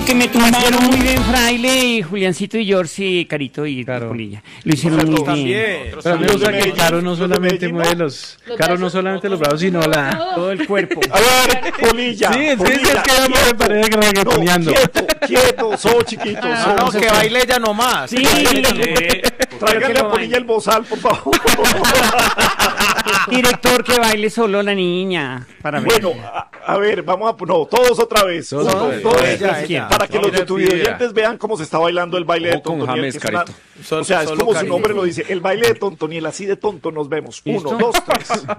que me tumbaron muy bien Fraile y Juliancito y George y Carito y Polilla. Lo hicieron muy bien. Pero me gusta que Caro no solamente mueve los brazos, sino todo el cuerpo. A ver, Polilla. Sí, es que vamos en pared reggaetoneando. Quieto, sos chiquito. No, que baile ella nomás. Sí. Tráiganle a Polilla el bozal, por favor. Director, que baile solo la niña. Para ver. Bueno, a ver, vamos a... No, todos otra vez. Todos, Ella. para que los youtubers vean cómo se está bailando el baile de Tontoniel. O sea, es como su nombre lo dice. El baile de Tontoniel, así de tonto nos vemos. 1, 2, 3.